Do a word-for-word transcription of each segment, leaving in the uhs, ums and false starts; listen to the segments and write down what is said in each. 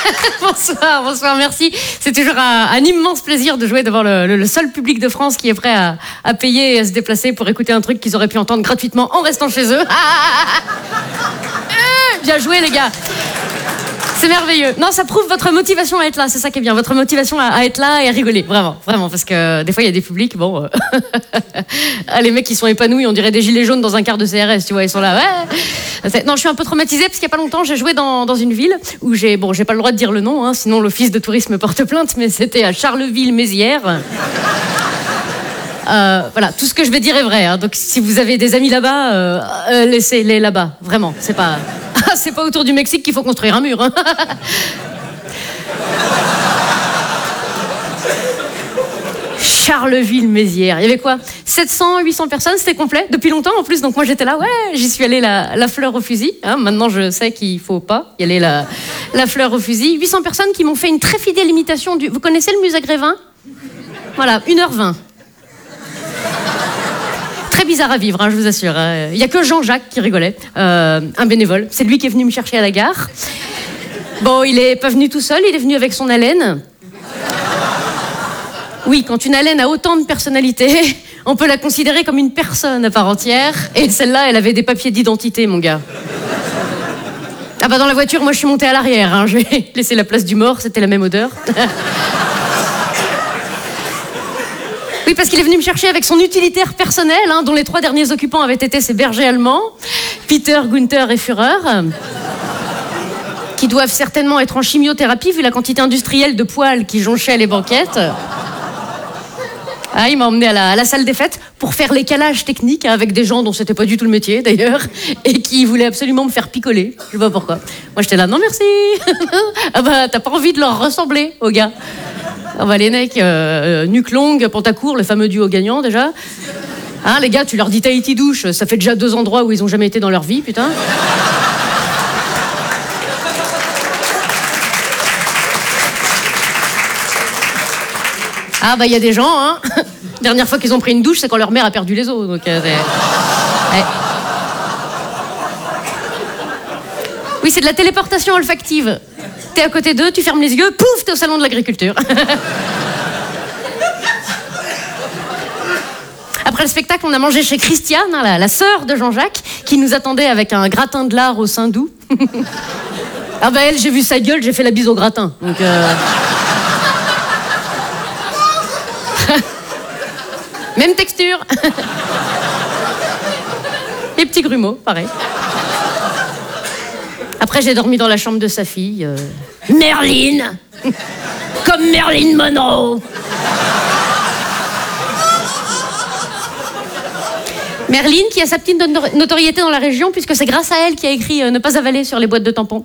Bonsoir, bonsoir, merci. C'est toujours un, un immense plaisir de jouer devant le, le, le seul public de France qui est prêt à, à payer et à se déplacer pour écouter un truc qu'ils auraient pu entendre gratuitement en restant chez eux. Bien joué, les gars. C'est merveilleux. Non, ça prouve votre motivation à être là, c'est ça qui est bien. Votre motivation à, à être là et à rigoler, vraiment, vraiment. Parce que des fois, il y a des publics, bon... Euh... ah, les mecs, ils sont épanouis, on dirait des gilets jaunes dans un quart de C R S, tu vois, ils sont là, ouais. Non, je suis un peu traumatisée parce qu'il n'y a pas longtemps, j'ai joué dans, dans une ville où j'ai... Bon, j'ai pas le droit de dire le nom, hein, sinon l'office de tourisme porte plainte, mais c'était à Charleville-Mézières. Euh, voilà, tout ce que je vais dire est vrai, hein, donc si vous avez des amis là-bas, euh, euh, laissez-les là-bas, vraiment, c'est pas... c'est pas autour du Mexique qu'il faut construire un mur. Hein. Charleville-Mézières. Il y avait quoi, sept cents, huit cents personnes, c'était complet, depuis longtemps en plus, donc moi j'étais là, ouais, j'y suis allée la, la fleur au fusil. Hein, maintenant je sais qu'il faut pas y aller la, la fleur au fusil. huit cents personnes qui m'ont fait une très fidèle imitation du... Vous connaissez le Musée Grévin ? Voilà, une heure vingt. Très bizarre à vivre, hein, je vous assure. Il n'y a que Jean-Jacques qui rigolait, euh, un bénévole. C'est lui qui est venu me chercher à la gare. Bon, il n'est pas venu tout seul, il est venu avec son haleine. Oui, quand une haleine a autant de personnalité, on peut la considérer comme une personne à part entière. Et celle-là, elle avait des papiers d'identité, mon gars. Ah bah dans la voiture, moi je suis montée à l'arrière. Hein. J'ai laissé la place du mort, c'était la même odeur. Oui, parce qu'il est venu me chercher avec son utilitaire personnel, hein, dont les trois derniers occupants avaient été ses bergers allemands, Peter, Gunther et Führer, qui doivent certainement être en chimiothérapie vu la quantité industrielle de poils qui jonchaient les banquettes. Ah, il m'a emmené à la, à la salle des fêtes pour faire l'écalage technique hein, avec des gens dont c'était pas du tout le métier d'ailleurs et qui voulaient absolument me faire picoler. Je sais pas pourquoi. Moi j'étais là, non merci. Ah bah t'as pas envie de leur ressembler aux gars. Ah bah les mecs, euh, nuque longue, pantacourt, le fameux duo gagnant déjà. Hein, les gars, tu leur dis Tahiti douche, ça fait déjà deux endroits où ils ont jamais été dans leur vie, putain. Ah bah il y a des gens, hein. Dernière fois qu'ils ont pris une douche, c'est quand leur mère a perdu les os. Donc, euh, ouais. Oui, c'est de la téléportation olfactive. T'es à côté d'eux, tu fermes les yeux, pouf, t'es au salon de l'agriculture. Après le spectacle, on a mangé chez Christiane, hein, la, la sœur de Jean-Jacques, qui nous attendait avec un gratin de lard au sein doux. Ah bah elle, j'ai vu sa gueule, j'ai fait la bise au gratin. Donc euh... même texture. Les petits grumeaux, pareil. Après, j'ai dormi dans la chambre de sa fille. Euh... Merlin. Comme Marilyn Monroe. Merlin, qui a sa petite notoriété dans la région, puisque c'est grâce à elle qui a écrit euh, « Ne pas avaler » sur les boîtes de tampons.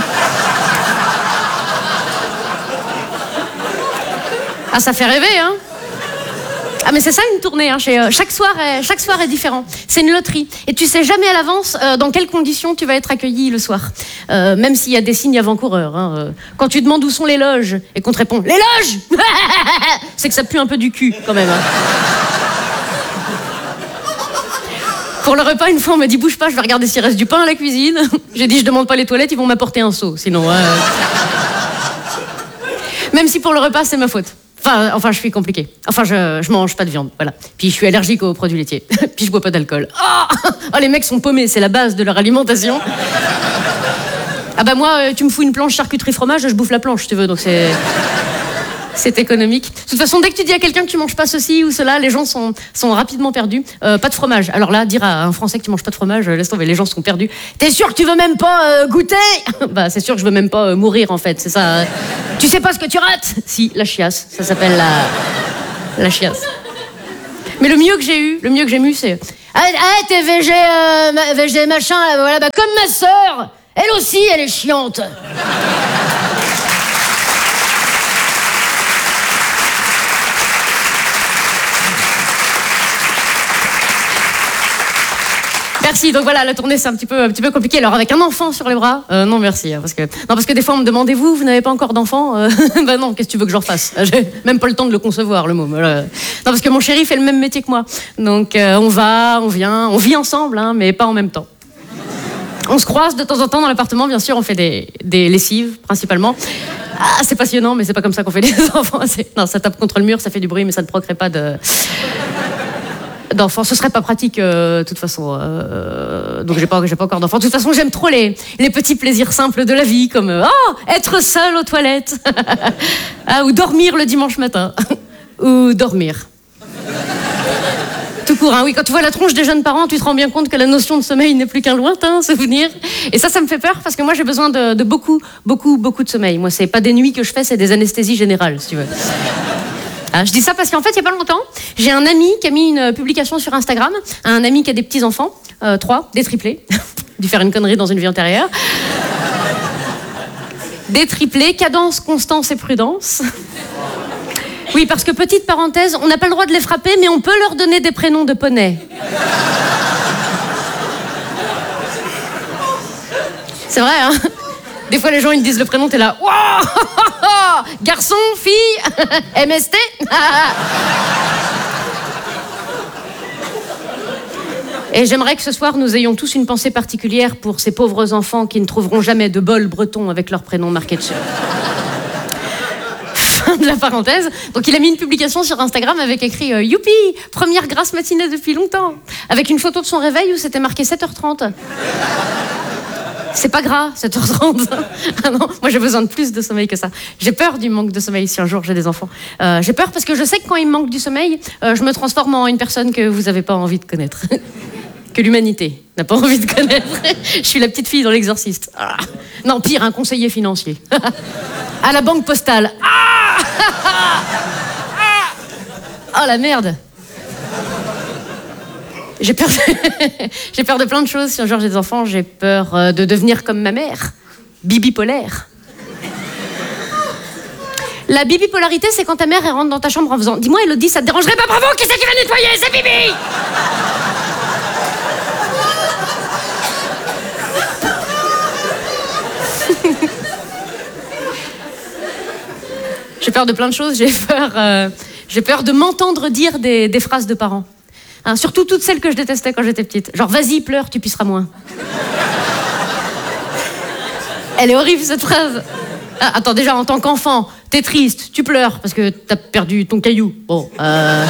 Ah, ça fait rêver, hein. Ah mais c'est ça une tournée, hein, chez, euh, chaque, soir est, chaque soir est différent. C'est une loterie. Et tu sais jamais à l'avance euh, dans quelles conditions tu vas être accueilli le soir. Euh, même s'il y a des signes avant-coureurs. Hein, euh, quand tu demandes où sont les loges et qu'on te répond « Les loges !» c'est que ça pue un peu du cul quand même. Hein. Pour le repas, une fois on m'a dit « Bouge pas, je vais regarder s'il reste du pain à la cuisine. » J'ai dit « Je demande pas les toilettes, ils vont m'apporter un seau. Sinon... Euh... » Même si pour le repas, c'est ma faute. Enfin, enfin, je suis compliquée. Enfin, je, je mange pas de viande, voilà. Puis je suis allergique aux produits laitiers. Puis je bois pas d'alcool. Oh, oh, les mecs sont paumés, c'est la base de leur alimentation. Ah bah moi, tu me fous une planche charcuterie fromage, je bouffe la planche, si tu veux, donc c'est... C'est économique. De toute façon, dès que tu dis à quelqu'un que tu manges pas ceci ou cela, les gens sont, sont rapidement perdus. Euh, pas de fromage. Alors là, dire à un Français que tu manges pas de fromage, laisse tomber, les gens sont perdus. T'es sûr que tu veux même pas euh, goûter? Bah, c'est sûr que je veux même pas euh, mourir, en fait, c'est ça. Euh... Tu sais pas ce que tu rates? Si, la chiasse. Ça s'appelle la... la chiasse. Mais le mieux que j'ai eu, le mieux que j'ai eu, c'est... Ah, ah t'es végé, euh, végé machin, là, voilà, bah, comme ma sœur, elle aussi, elle est chiante. Merci. Donc voilà, la tournée c'est un petit peu, un petit peu compliqué. Alors avec un enfant sur les bras, euh, non merci, hein, parce que non parce que des fois on me demande vous, vous n'avez pas encore d'enfant euh, Ben non, qu'est-ce que tu veux que j'en fasse? J'ai même pas le temps de le concevoir le mot. Voilà. Non parce que mon chéri fait le même métier que moi, donc euh, on va, on vient, on vit ensemble, hein, mais pas en même temps. On se croise de temps en temps dans l'appartement, bien sûr, on fait des, des lessives, principalement. Ah, c'est passionnant, mais c'est pas comme ça qu'on fait des enfants. C'est... Non, ça tape contre le mur, ça fait du bruit, mais ça ne procrée pas de... d'enfants. Ce serait pas pratique, euh, de toute façon. Euh, donc j'ai pas, j'ai pas encore d'enfants. De toute façon, j'aime trop les, les petits plaisirs simples de la vie, comme euh, oh, être seul aux toilettes, ah, ou dormir le dimanche matin, ou dormir. Tout court, hein. Oui, quand tu vois la tronche des jeunes parents, tu te rends bien compte que la notion de sommeil n'est plus qu'un lointain souvenir. Et ça, ça me fait peur parce que moi, j'ai besoin de, de beaucoup, beaucoup, beaucoup de sommeil. Moi, c'est pas des nuits que je fais, c'est des anesthésies générales, si tu veux. Ah, je dis ça parce qu'en fait, il y a pas longtemps, j'ai un ami qui a mis une publication sur Instagram, un ami qui a des petits-enfants, euh, trois, des triplés, dû faire une connerie dans une vie antérieure. Des triplés, cadence, constance et prudence. Oui, parce que, petite parenthèse, on n'a pas le droit de les frapper, mais on peut leur donner des prénoms de poney. C'est vrai, hein? Des fois, les gens, ils me disent le prénom, t'es là, wow, garçon, fille, M S T. Et j'aimerais que ce soir, nous ayons tous une pensée particulière pour ces pauvres enfants qui ne trouveront jamais de bol breton avec leur prénom marqué dessus. Fin de la parenthèse. Donc, il a mis une publication sur Instagram avec écrit euh, « Youpi, première grasse matinée depuis longtemps » avec une photo de son réveil où c'était marqué sept heures trente. C'est pas gras, sept heures trente. Ah non, moi j'ai besoin de plus de sommeil que ça. J'ai peur du manque de sommeil si un jour j'ai des enfants. Euh, j'ai peur parce que je sais que quand il me manque du sommeil, euh, je me transforme en une personne que vous avez pas envie de connaître. Que l'humanité n'a pas envie de connaître. Je suis la petite fille dans l'Exorciste. Ah. Non, pire, un conseiller financier. À la banque postale. Ah. Oh la merde. J'ai peur, de... j'ai peur de plein de choses. Si un jour j'ai des enfants, j'ai peur euh, de devenir comme ma mère, bibipolaire. La bibipolarité, c'est quand ta mère elle rentre dans ta chambre en faisant « Dis-moi, Elodie, ça te dérangerait pas, bravo, qui c'est qui va nettoyer? C'est Bibi !» J'ai peur de plein de choses. J'ai peur, euh, j'ai peur de m'entendre dire des, des phrases de parents. Hein, surtout toutes celles que je détestais quand j'étais petite. Genre, vas-y, pleure, tu pisseras moins. Elle est horrible, cette phrase. Ah, attends, déjà, en tant qu'enfant, t'es triste, tu pleures parce que t'as perdu ton caillou. Bon, euh...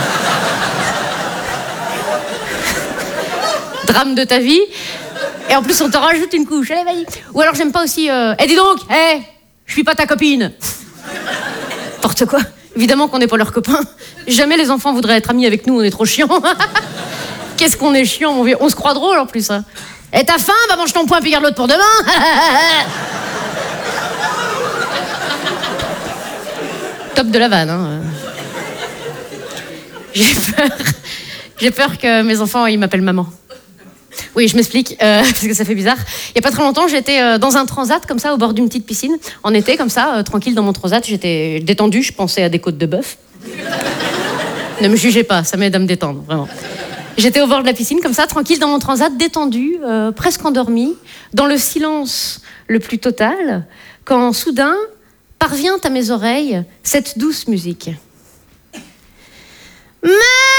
drame de ta vie. Et en plus, on t'en rajoute une couche. Allez, vas-y. Ou alors, j'aime pas aussi... Euh... Eh, dis donc, hé, hey, je suis pas ta copine. N'importe quoi. Évidemment qu'on n'est pas leurs copains. Jamais les enfants voudraient être amis avec nous, on est trop chiants. Qu'est-ce qu'on est chiant, mon vieux. On se croit drôle en plus. Hein. Et t'as faim? Bah mange ton poing puis garde l'autre pour demain. Top de la vanne. Hein. J'ai peur. J'ai peur que mes enfants ils m'appellent maman. Oui, je m'explique, euh, parce que ça fait bizarre. Il n'y a pas très longtemps, j'étais euh, dans un transat, comme ça, au bord d'une petite piscine. En été, comme ça, euh, tranquille dans mon transat. J'étais détendue, je pensais à des côtes de bœuf. Ne me jugez pas, ça m'aide à me détendre, vraiment. J'étais au bord de la piscine, comme ça, tranquille dans mon transat, détendue, euh, presque endormie, dans le silence le plus total, quand soudain parvient à mes oreilles cette douce musique. Maman!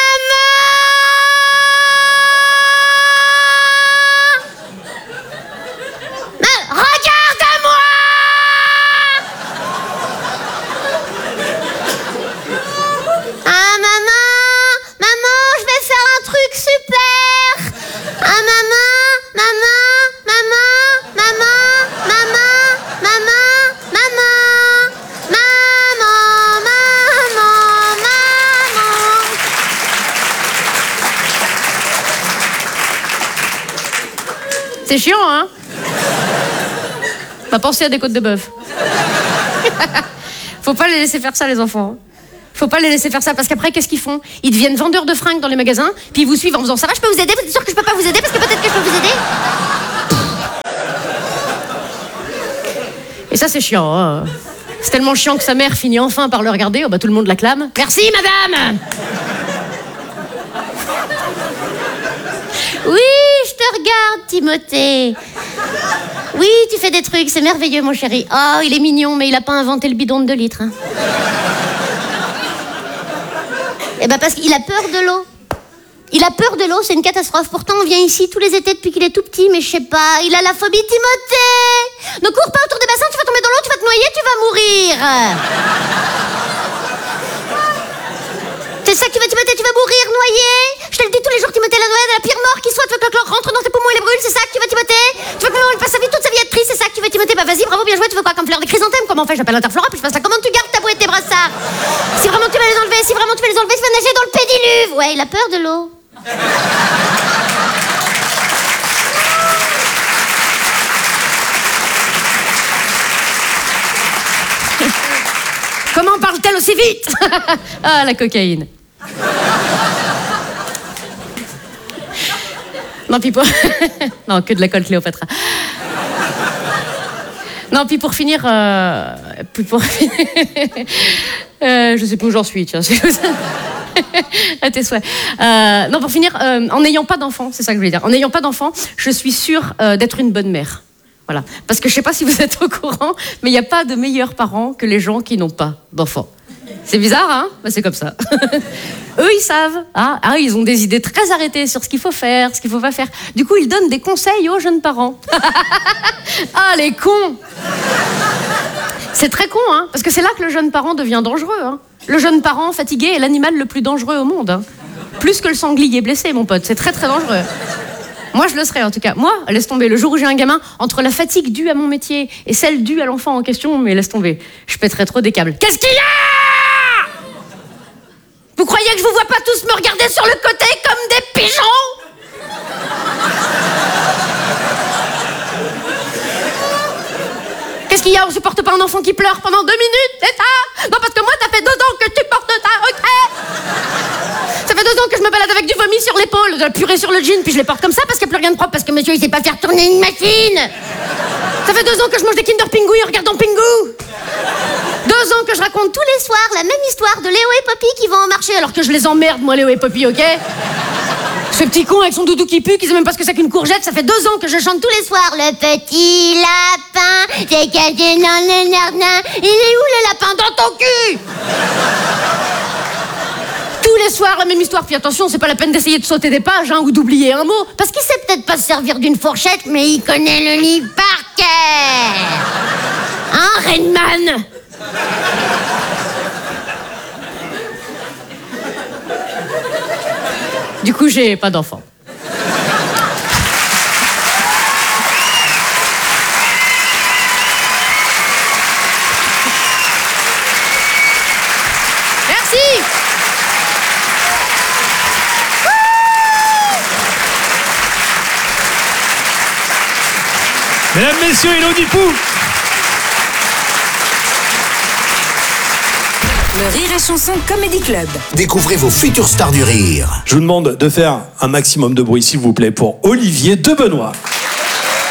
C'est chiant, hein? Pas penser à des côtes de bœuf. Faut pas les laisser faire ça, les enfants. Faut pas les laisser faire ça, parce qu'après, qu'est-ce qu'ils font? Ils deviennent vendeurs de fringues dans les magasins, puis ils vous suivent en faisant « Ça va, je peux vous aider? Vous êtes sûr que je peux pas vous aider? Parce que peut-être que je peux vous aider ?» Et ça, c'est chiant. Hein. C'est tellement chiant que sa mère finit enfin par le regarder. Oh, bah, tout le monde l'acclame. « Merci, madame !» Oui, je te regarde, Timothée. Oui, tu fais des trucs, c'est merveilleux, mon chéri. Oh, il est mignon, mais il a pas inventé le bidon de deux litres. Hein. Eh ben, parce qu'il a peur de l'eau. Il a peur de l'eau, c'est une catastrophe. Pourtant, on vient ici tous les étés depuis qu'il est tout petit, mais je sais pas, il a la phobie Timothée. Ne cours pas autour des bassins, tu vas tomber dans l'eau, tu vas te noyer, tu vas mourir. C'est ça que tu vas, Timothée, tu vas mourir noyé. Je te le dis tous les jours, Timothée, la noyade est la pire mort qui soit. Tu veux que le chlore rentre dans tes poumons et les brûle, c'est ça que tu veux, Timothée. Tu veux que maman passe sa vie, toute sa vie à être triste, c'est ça que tu veux, Timothée. Bah vas-y, bravo, bien joué, tu veux quoi comme fleur des chrysanthèmes? Comment on fait? J'appelle Interflora, puis je passe la commande, tu gardes ta bouée et tes brassards. Si vraiment tu vas les enlever, si vraiment tu vas les enlever, tu vas nager dans le pédiluve. Ouais, il a peur de l'eau. Comment parle-t-elle aussi vite? Ah, la cocaïne. Non, puis pour... non, que de l'alcool Cléopâtra. Non, puis pour finir... Euh... Puis pour... euh, je sais plus où j'en suis, tiens. À tes souhaits. Euh, non, pour finir, euh, en n'ayant pas d'enfant, c'est ça que je voulais dire. En n'ayant pas d'enfant, je suis sûre euh, d'être une bonne mère. Voilà. Parce que je sais pas si vous êtes au courant, mais il n'y a pas de meilleurs parents que les gens qui n'ont pas d'enfants. C'est bizarre, hein? Bah, c'est comme ça. Eux, ils savent. Ah, ah, ils ont des idées très arrêtées sur ce qu'il faut faire, ce qu'il faut pas faire. Du coup, ils donnent des conseils aux jeunes parents. Ah, les cons! C'est très con, hein? Parce que c'est là que le jeune parent devient dangereux, hein. Le jeune parent fatigué est l'animal le plus dangereux au monde, hein. Plus que le sanglier blessé, mon pote. C'est très, très dangereux. Moi, je le serais, en tout cas. Moi, laisse tomber. Le jour où j'ai un gamin, entre la fatigue due à mon métier et celle due à l'enfant en question, mais laisse tomber. Je pèterais trop des câbles. Qu'est-ce qu'il y a? Vous croyez que je vous vois pas tous me regarder sur le côté comme des pigeons? Qu'est-ce qu'il y a? On supporte pas un enfant qui pleure pendant deux minutes, c'est ça? Non, parce que moi, ça fait deux ans que tu portes ça, ok? Ça fait deux ans que je me balade avec du vomi sur l'épaule, de la purée sur le jean, puis je les porte comme ça parce qu'il n'y a plus rien de propre, parce que monsieur, il sait pas faire tourner une machine. Ça fait deux ans que je mange des Kinder Pingu en regardant Pingu. Deux ans que je raconte tous les soirs la même histoire de Léo et Poppy qui vont au marché, alors que je les emmerde, moi, Léo et Poppy, ok? Ce petit con avec son doudou qui pue, qui sait même pas ce que c'est qu'une courgette, ça fait deux ans que je chante tous les soirs. Le petit lapin, c'est caché dans le jardin. Il est où le lapin? Dans ton cul! Tous les soirs, la même histoire. Puis attention, c'est pas la peine d'essayer de sauter des pages, hein, ou d'oublier un mot. Parce qu'il sait peut-être pas se servir d'une fourchette, mais il connaît le livre par cœur. Hein, Redman? Du coup, j'ai pas d'enfant. Merci. Mesdames, messieurs, Élodie Pou. Le Rire et Chanson Comedy Club. Découvrez vos futures stars du rire. Je vous demande de faire un maximum de bruit, s'il vous plaît, pour Olivier de Benoît.